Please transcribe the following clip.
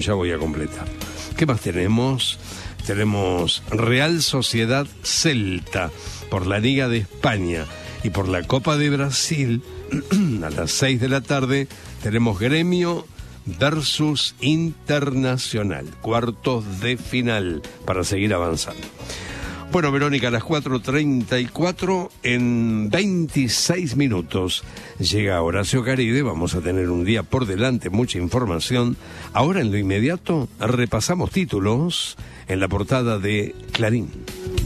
ya voy a completar. ¿Qué más tenemos? Tenemos Real Sociedad Celta por la Liga de España y por la Copa de Brasil. A las 6 de la tarde tenemos Gremio versus Internacional, cuartos de final para seguir avanzando. Bueno, Verónica, a las 4:34, en 26 minutos llega Horacio Caride. Vamos a tener un día por delante, mucha información. Ahora, en lo inmediato, repasamos títulos en la portada de Clarín.